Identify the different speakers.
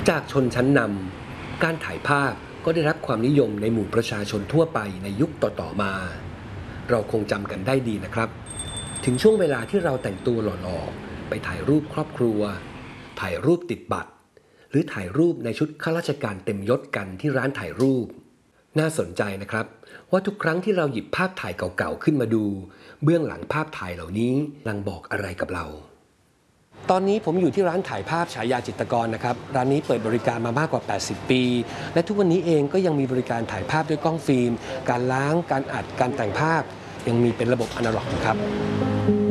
Speaker 1: จากชนชั้นนำการถ่ายภาพก็ได้รับความนิยมในหมู่ประชาชนทั่วไปในยุคต่อๆมาเราคงจำกันได้ดีนะครับถึงช่วงเวลาที่เราแต่งตัวหล่อๆไปถ่ายรูปครอบครัวถ่ายรูปติดบัตรหรือถ่ายรูปในชุดข้าราชการเต็มยศกันที่ร้านถ่ายรูปน่าสนใจนะครับว่าทุกครั้งที่เราหยิบภาพถ่ายเก่าๆขึ้นมาดูเบื้องหลังภาพถ่ายเหล่านี้กำลังบอกอะไรกับเราตอนนี้ผมอยู่ที่ร้านถ่ายภาพฉายาจิตรกรนะครับร้านนี้เปิดบริการมามากกว่า80ปีและทุกวันนี้เองก็ยังมีบริการถ่ายภาพด้วยกล้องฟิล์มการล้างการอัดการแต่งภาพยังมีเป็นระบบอนาล็อกนะครับ